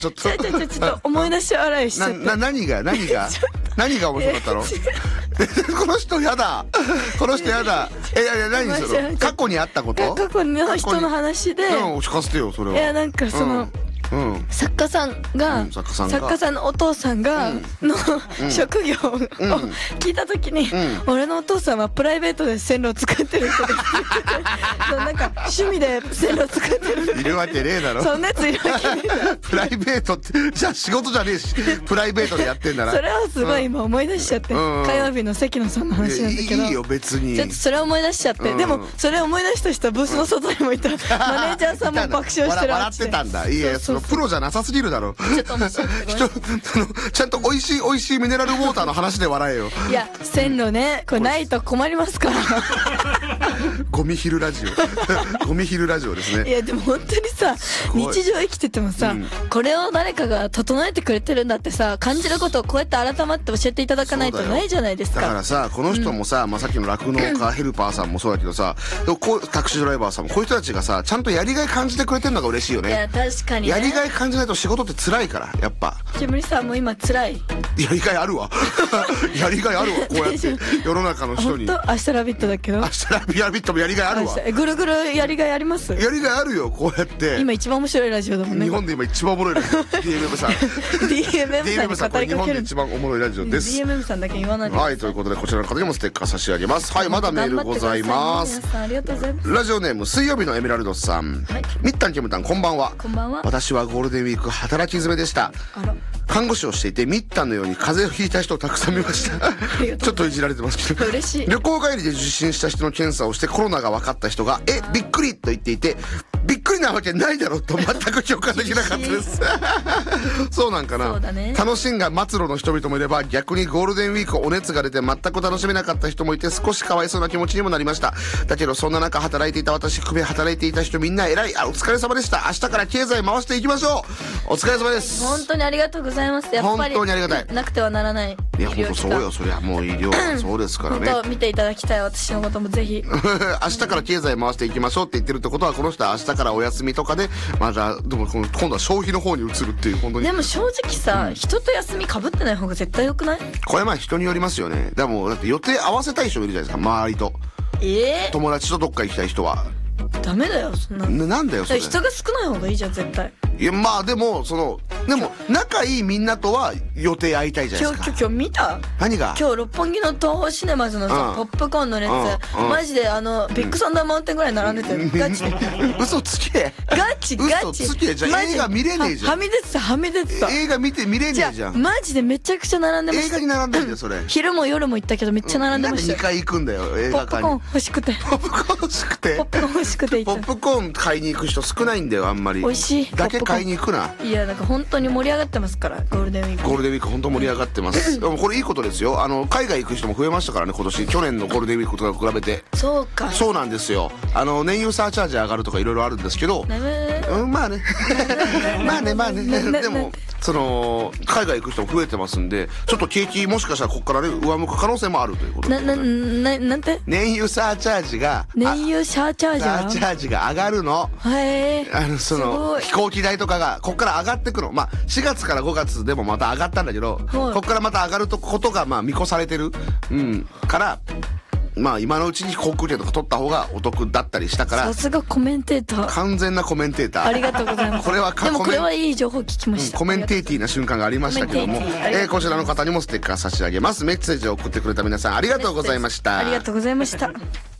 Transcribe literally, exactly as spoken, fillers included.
ちょっとちょちょちょちょっと思い出し笑いしちゃって。 なな何が何が何が面白かったの？この人やだ。この人やだ。え、いやいや、何する？過去にあったこと？ 過去の人の話で。 うん、聞かせてよ、それは。 いや、なんかその、うん、作家さんが、うん、作家さんが作家さんのお父さんが、うん、の、うん、職業を、うん、聞いたときに、うん、俺のお父さんはプライベートで線路を作ってる人でなんか趣味で線路を作ってるいるわけねえだろ。 そんなやついるわけねえだろ。 プライベートってじゃあ仕事じゃねえしプライベートでやってんだな。 それはすごい今思い出しちゃって、うん、火曜日の関野さんの話なんだけど、 いいよ別に。 ちょっとそれ思い出しちゃって、うん、でもそれ思い出した人はブースの外にもいた、うん、マネージャーさんも爆笑してるわけで笑ってたんだ。いや、そのプロじゃなさすぎるだろ。 ちょっと面白い。 ちゃんと美味しい美味しいミネラルウォーターの話で笑えよ。 いや、線路ね、これないと困りますから。 ゴミ拾ラジオゴミ拾ラジオですね。 いやでも本当にさ、日常生きててもさ、うん、これを誰かが整えてくれてるんだってさ、感じることをこうやって改まって教えていただかないとないじゃないですか。 だからさ、この人もさ、うん、まあ、さっきの酪農家ヘルパーさんもそうだけどさ、でもこうタクシードライバーさんもこういう人たちがさ、ちゃんとやりがい感じてくれてるのが嬉しいよね。 いや確かに、ね、 やりがい感じないと仕事って辛いからやっぱ。 煙さんも今辛い。 やりがいあるわやりがいあるわ、こうやって世の中の人に。 本当明日ラビットだけど、 明日ラビットもやりがいあるわ。 ぐるぐるやりがいあります。 やりがいあるよ、こうやって今一番面白いラジオだもんね。 日本で今一番おもろいラジオ。 ディーエムエム さんディーエムエム さんに語りかける。 日本で一番おもろいラジオです。 ディーエムエム さんだけ言わないで。 はい、ということでこちらの方にもステッカー差し上げます。はい、まだメールございます。 皆さんありがとうございます。 ラジオネーム水曜日のエメラルドさん、はい、みったんきむたんこんばんは。 こんばんは。 私はゴールデンウィーク働き詰めでした。 あら、 看護師をしていてみったんのように風邪をひいた人をたくさん見ましたちょっといじられてますけど嬉しい。 旅行帰りで受診した人の検査をしてコロナが分かった人がえびっくりと言っていて、びっくりなわけないだろうと全く共感できなかったですそうなんかな。 そうだね。 楽しんが末路の人々もいれば、逆にゴールデンウィークお熱が出て全く楽しめなかった人もいて、少しかわいそうな気持ちにもなりました。だけどそんな中働いていた私含め働いていた人みんな偉い。あ、お疲れ様でした。明日から経済回していきましょう。お疲れ様です。 本当にありがとうございます。やっぱり本当にありがたい。 なくてはならない。 いや本当そうよ、そりゃもう医療はそうですからね。 本当見ていただきたい、私のこともぜひ明日から経済回していきましょうって言ってるってことは、この人は明日からお休みとかでまだでも今度は消費の方に移るっていう。本当にでも正直さ、うん、人と休み被ってない方が絶対良くない？ これまあ人によりますよね。でもだって予定合わせたい人いるじゃないですか、周りと。 ええー、 友達とどっか行きたい人はダメだよそんな。 な, なんだよそれ。 人が少ない方がいいじゃん絶対。 いやまあでもそのでも仲いいみんなとは予定会いたいじゃないですか。 今日今日見た？ 何が？ 今日六本木の東宝シネマズのさ、うん、ポップコーンの列、うん、マジであのビッグサンダーマウンテンぐらい並んでて、うん、ガチで嘘つけ。 ガチガチ嘘つけ。じゃあ映画見れねえじゃん。 はみ出てたはみ出てた。 映画見て見れねえじゃん。 マジでめちゃくちゃ並んでました。 映画に並んでんだよそれ。 昼も夜も行ったけどめっちゃ並んでましたよ。 なんでにかい行くんだよ映画館に。 ポップコーン欲しくて。 ポップコーン欲しくて。 ポップコーン欲しくて行った。 ポップコーン買いに行く人少ないんだよあんまり。 美味しい。 だけ買いに行くな。 いやなんか本当に盛り上がってますからゴールデンウィーク。 ゴールデンウィーク本当盛り上がってます。でもこれいいことですよ。あの海外行く人も増えましたからね今年。去年のゴールデンウィークとか比べて。 そうか。 そうなんですよ。あの燃油サーチャージ上がるとかいろいろあるんですけど、うん、まあねまあねまあねでもその海外行く人も増えてますんで、ちょっと景気もしかしたらここからね上向く可能性もあるということで。 ななななんて？ 燃油サーチャージが燃油サーチャージがサーチャージが上がるの。 へえ。 あのその飛行機代とかがここから上がってくの。まあしがつからごがつでもまた上がったんだけど、ここからまた上がるとことがまあ見越されてる、うん、からまあ今のうちに航空券とか取った方がお得だったりしたから。 さすがコメンテーター。 完全なコメンテーター。 ありがとうございます。 これはでもこれはいい情報聞きました。 うん、コメンテーティーな瞬間がありましたけども、えー、こちらの方にもステッカー差し上げます。メッセージを送ってくれた皆さんありがとうございました。 ありがとうございました。